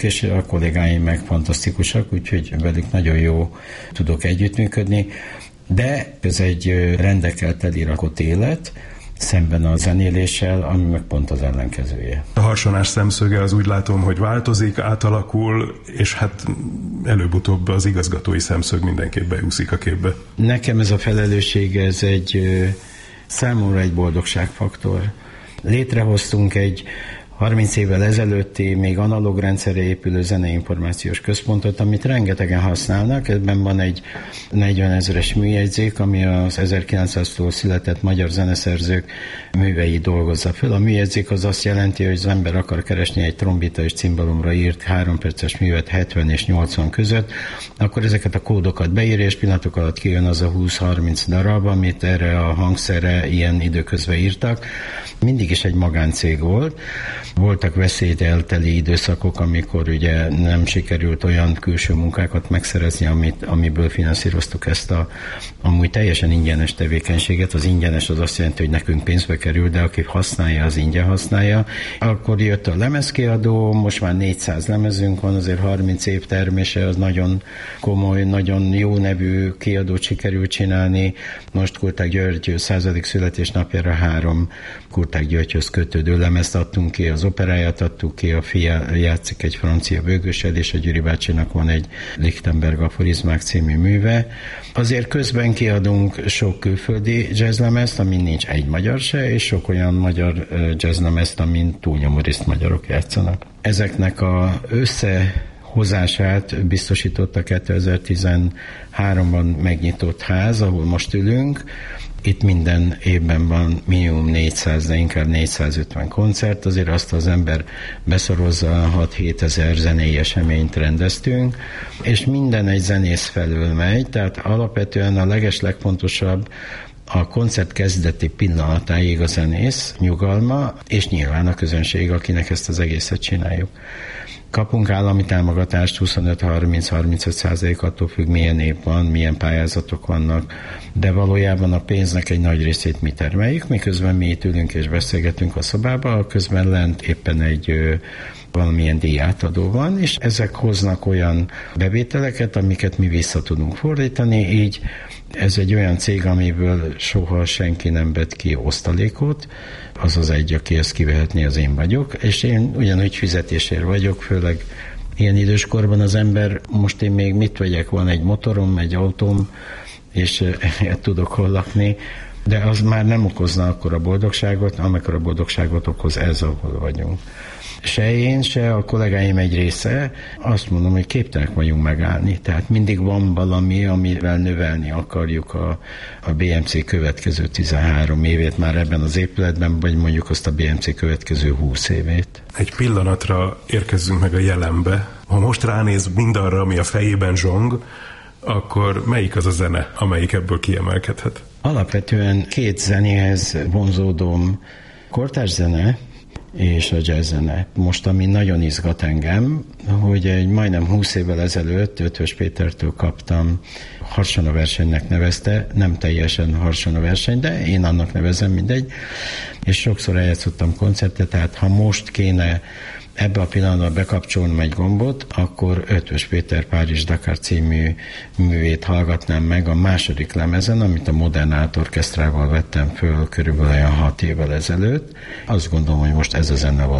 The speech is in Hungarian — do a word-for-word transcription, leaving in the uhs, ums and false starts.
és a kollégáim meg fantasztikusak, úgyhogy velük nagyon jó tudok együttműködni, de ez egy rendekkel teli rakott élet, szemben a zenéléssel, ami meg pont az ellenkezője. A harsonás szemszöge az úgy látom, hogy változik, átalakul, és hát előbb-utóbb az igazgatói szemszög mindenképp beúszik a képbe. Nekem ez a felelősség, ez egy számomra egy boldogságfaktor. Létrehoztunk egy harminc évvel ezelőtti, még analóg rendszerre épülő zeneinformációs központot, amit rengetegen használnak. Ebben van egy negyven ezeres műjegyzék, ami az ezerkilencszáztól született magyar zeneszerzők művei dolgozza föl. A műjegyzék az azt jelenti, hogy az ember akar keresni egy trombita és cimbalomra írt három perces művet hetven és nyolcvan között, akkor ezeket a kódokat beírja, és pillanatok alatt kijön az a húsz-harminc darab, amit erre a hangszerre ilyen időközben írtak. Mindig is egy magáncég volt. Voltak veszélytelteli időszakok, amikor ugye nem sikerült olyan külső munkákat megszerezni, amit, amiből finanszíroztuk ezt a amúgy teljesen ingyenes tevékenységet. Az ingyenes az azt jelenti, hogy nekünk pénzbe kerül, de aki használja, az ingyen használja. Akkor jött a lemezkiadó, most már négyszáz lemezünk van, azért harminc év termése, az nagyon komoly, nagyon jó nevű kiadót sikerült csinálni. Most Kurták György századik születésnapjára három Kurták Györgyhöz kötődő lemezt adtunk ki, az operáját adtuk ki, a fia játszik egy francia bőgösed, és a Gyuri bácsinak van egy Lichtenberg aforizmák című műve. Azért közben kiadunk sok külföldi jazzlemezt, amin nincs egy magyar se, és sok olyan magyar jazzlemezt, amin túlnyomó részt magyarok játszanak. Ezeknek a összehozását biztosította kétezer-tizenháromban megnyitott ház, ahol most ülünk. Itt minden évben van minimum négyszáz, de inkább négyszázötven koncert, azért azt az ember beszorozza, hat-hét ezer zenei eseményt rendeztünk, és minden egy zenész felől megy, tehát alapvetően a leges legfontosabb a koncert kezdeti pillanatáig a zenész nyugalma, és nyilván a közönség, akinek ezt az egészet csináljuk. Kapunk állami támogatást huszonöt-harminc-harmincöt százalék, attól függ, milyen év van, milyen pályázatok vannak, de valójában a pénznek egy nagy részét mi termeljük, miközben mi itt ülünk és beszélgetünk a szobába, közben lent éppen egy valamilyen díjátadó van, és ezek hoznak olyan bevételeket, amiket mi vissza tudunk fordítani, így ez egy olyan cég, amiből soha senki nem vett ki osztalékot, az az egy, aki ezt kivehetné, az én vagyok, és én ugyanúgy fizetésért vagyok, főleg ilyen időskorban az ember, most én még mit vegyek, van egy motorom, egy autóm, és tudok hol lakni, de az már nem okozna akkor a boldogságot, amikor a boldogságot okoz ez, ahol vagyunk. Se én, se a kollégáim egy része, azt mondom, hogy képtelenek vagyunk megállni. Tehát mindig van valami, amivel növelni akarjuk a, a bé em cé következő tizenhárom évét már ebben az épületben, vagy mondjuk azt a bé em cé következő húsz évét. Egy pillanatra érkezzünk meg a jelenbe. Ha most ránéz mindarra, ami a fejében zsong, akkor melyik az a zene, amelyik ebből kiemelkedhet? Alapvetően két zenéhez vonzódom, kortárs zene és a jazz zene. Most, ami nagyon izgat engem, hogy egy majdnem húsz évvel ezelőtt Ötvös Pétertől kaptam, Harsona versenynek nevezte, nem teljesen Harsona verseny, de én annak nevezem, mindegy, és sokszor eljátszottam koncertet, tehát ha most kéne ebbe a pillanatban bekapcsolnom egy gombot, akkor Ötvös Péter Párizs-Dakar című művét hallgatnám meg a második lemezen, amit a Modern Art Orchestrával vettem föl körülbelül olyan hat évvel ezelőtt. Azt gondolom, hogy most ez a zene